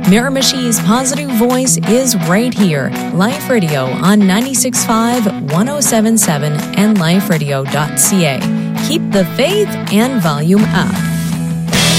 Miramichi's positive voice is right here. Life Radio on 96.5, 107.7, and liferadio.ca. Keep the faith and volume up.